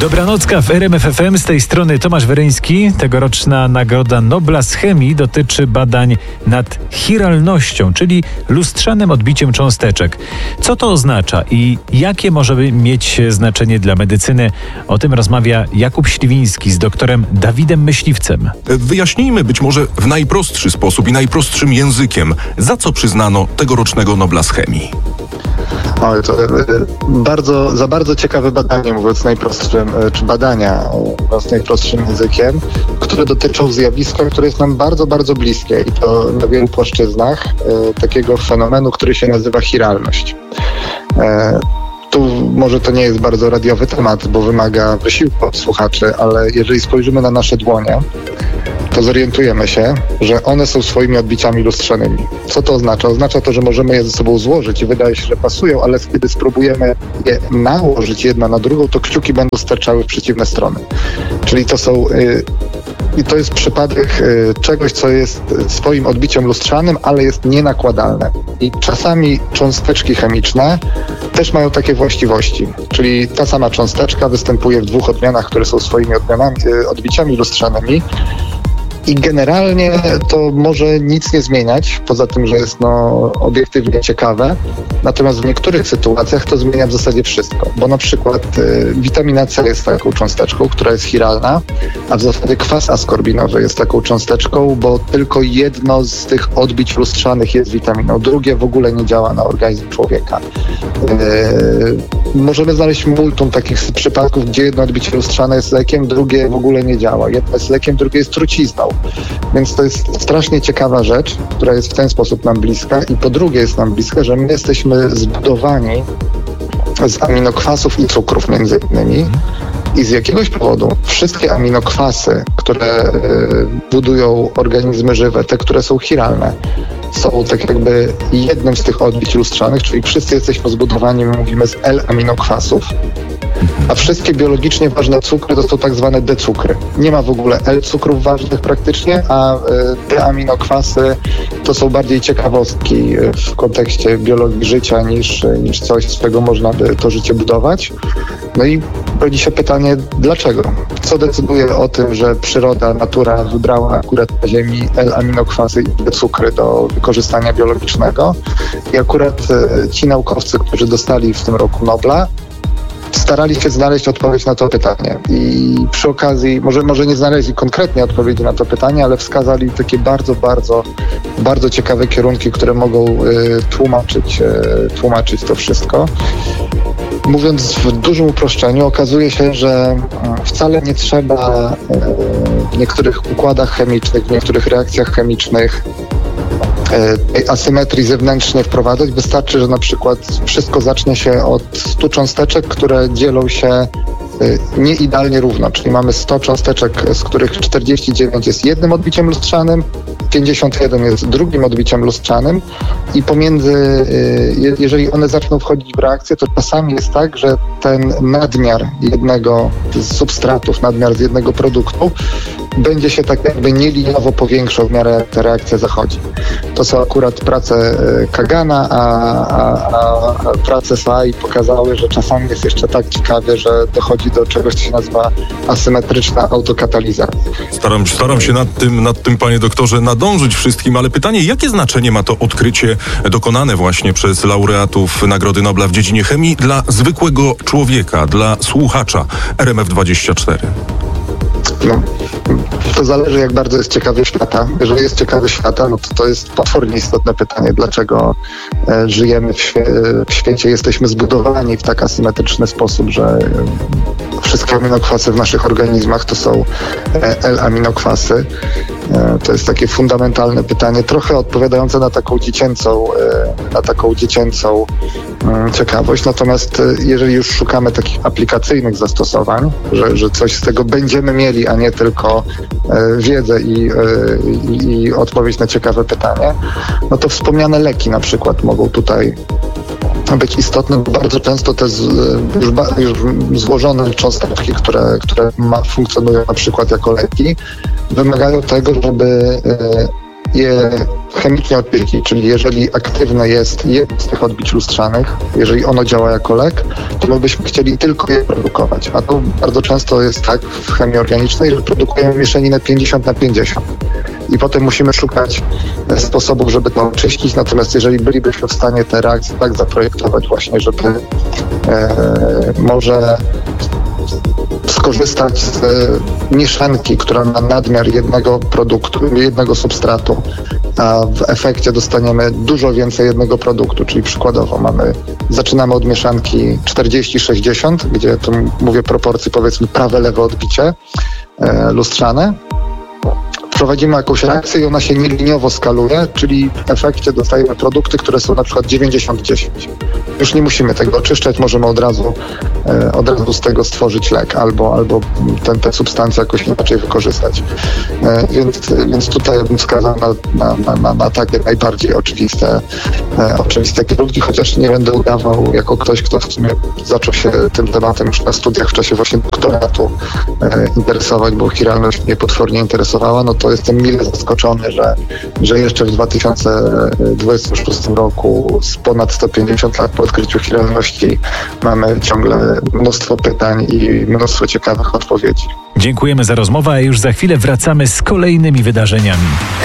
Dobranocka w RMF FM, z tej strony Tomasz Weryński. Tegoroczna Nagroda Nobla z chemii dotyczy badań nad chiralnością, czyli lustrzanym odbiciem cząsteczek. Co to oznacza i jakie może mieć znaczenie dla medycyny? O tym rozmawia Jakub Śliwiński z doktorem Dawidem Myśliwcem. Wyjaśnijmy być może w najprostszy sposób i najprostszym językiem, za co przyznano tegorocznego Nobla z chemii. To za bardzo ciekawe badanie, mówiąc najprostszym, czy badania, mówiąc najprostszym językiem, które dotyczą zjawiska, które jest nam bardzo, bardzo bliskie i to na wielu płaszczyznach, takiego fenomenu, który się nazywa chiralność. Tu może to nie jest bardzo radiowy temat, bo wymaga wysiłku od słuchaczy, ale jeżeli spojrzymy na nasze dłonie, to zorientujemy się, że one są swoimi odbiciami lustrzanymi. Co to oznacza? Oznacza to, że możemy je ze sobą złożyć i wydaje się, że pasują, ale kiedy spróbujemy je nałożyć jedna na drugą, to kciuki będą sterczały w przeciwne strony. Czyli to są... I to jest przypadek czegoś, co jest swoim odbiciem lustrzanym, ale jest nienakładalne. I czasami cząsteczki chemiczne też mają takie właściwości. Czyli ta sama cząsteczka występuje w dwóch odmianach, które są swoimi odbiciami lustrzanymi. I generalnie to może nic nie zmieniać, poza tym, że jest obiektywnie ciekawe. Natomiast w niektórych sytuacjach to zmienia w zasadzie wszystko. Bo na przykład witamina C jest taką cząsteczką, która jest chiralna, a w zasadzie kwas askorbinowy jest taką cząsteczką, bo tylko jedno z tych odbić lustrzanych jest witaminą. Drugie w ogóle nie działa na organizm człowieka. Możemy znaleźć multum takich przypadków, gdzie jedno odbicie lustrzane jest lekiem, drugie w ogóle nie działa. Jedno jest lekiem, drugie jest trucizną. Więc to jest strasznie ciekawa rzecz, która jest w ten sposób nam bliska i po drugie jest nam bliska, że my jesteśmy zbudowani z aminokwasów i cukrów między innymi i z jakiegoś powodu wszystkie aminokwasy, które budują organizmy żywe, te, które są chiralne, są tak jakby jednym z tych odbić lustrzanych, czyli wszyscy jesteśmy zbudowani, my mówimy, z L-aminokwasów, a wszystkie biologicznie ważne cukry to są tak zwane D-cukry. Nie ma w ogóle L-cukrów ważnych praktycznie, a D-aminokwasy to są bardziej ciekawostki w kontekście biologii życia niż coś, z czego można by to życie budować. No i rodzi się pytanie, dlaczego? Co decyduje o tym, że przyroda, natura wybrała akurat na Ziemi L-aminokwasy i D-cukry do wykorzystania biologicznego? I akurat ci naukowcy, którzy dostali w tym roku Nobla, starali się znaleźć odpowiedź na to pytanie i przy okazji, może nie znaleźli konkretnie odpowiedzi na to pytanie, ale wskazali takie bardzo, bardzo, bardzo ciekawe kierunki, które mogą tłumaczyć to wszystko. Mówiąc w dużym uproszczeniu, okazuje się, że wcale nie trzeba w niektórych układach chemicznych, w niektórych reakcjach chemicznych tej asymetrii zewnętrznej wprowadzać. Wystarczy, że na przykład wszystko zacznie się od 100 cząsteczek, które dzielą się nieidealnie równo, czyli mamy 100 cząsteczek, z których 49 jest jednym odbiciem lustrzanym, 51 jest drugim odbiciem lustrzanym i pomiędzy, jeżeli one zaczną wchodzić w reakcję, to czasami jest tak, że ten nadmiar jednego z substratów, nadmiar z jednego produktu będzie się tak jakby nieliniowo powiększał w miarę jak ta reakcja zachodzi. To są akurat prace Kagana, a prace Fay pokazały, że czasami jest jeszcze tak ciekawie, że dochodzi do czegoś, co się nazywa asymetryczna autokataliza. Staram się nad tym, panie doktorze, nadążyć wszystkim, ale pytanie, jakie znaczenie ma to odkrycie dokonane właśnie przez laureatów Nagrody Nobla w dziedzinie chemii dla zwykłego człowieka, dla słuchacza RMF24? To zależy, jak bardzo jest ciekawy świata. Jeżeli jest ciekawy świata, no to jest potwornie istotne pytanie, dlaczego żyjemy w świecie, jesteśmy zbudowani w tak asymetryczny sposób, że wszystkie aminokwasy w naszych organizmach to są L-aminokwasy. To jest takie fundamentalne pytanie, trochę odpowiadające na taką dziecięcą ciekawość. Natomiast jeżeli już szukamy takich aplikacyjnych zastosowań, że coś z tego będziemy mieli, a nie tylko wiedzę i odpowiedź na ciekawe pytanie, no to wspomniane leki na przykład mogą tutaj być istotne, bo bardzo często te już złożone cząsteczki, które funkcjonują na przykład jako leki, wymagają tego, żeby je chemicznie odczyścić, czyli jeżeli aktywne jest jedno z tych odbić lustrzanych, jeżeli ono działa jako lek, to my byśmy chcieli tylko je produkować. A to bardzo często jest tak w chemii organicznej, że produkujemy mieszaninę 50/50. I potem musimy szukać sposobów, żeby to oczyścić. Natomiast jeżeli bylibyśmy w stanie te reakcje tak zaprojektować właśnie, żeby może skorzystać z mieszanki, która ma nadmiar jednego produktu, jednego substratu, a w efekcie dostaniemy dużo więcej jednego produktu, czyli przykładowo zaczynamy od mieszanki 40-60, gdzie tu mówię proporcji powiedzmy prawe-lewe odbicie lustrzane. Prowadzimy jakąś reakcję i ona się nieliniowo skaluje, czyli w efekcie dostajemy produkty, które są na przykład 90-10. Już nie musimy tego oczyszczać, możemy od razu z tego stworzyć lek albo tę substancję jakoś inaczej wykorzystać. Więc tutaj bym wskazał na takie najbardziej oczywiste kierunki, chociaż nie będę udawał jako ktoś, kto w sumie zaczął się tym tematem już na studiach w czasie właśnie doktoratu interesować, bo chiralność mnie potwornie interesowała, no to jestem mile zaskoczony, że jeszcze w 2026 roku z ponad 150 lat po odkryciu chiralności mamy ciągle mnóstwo pytań i mnóstwo ciekawych odpowiedzi. Dziękujemy za rozmowę, a już za chwilę wracamy z kolejnymi wydarzeniami.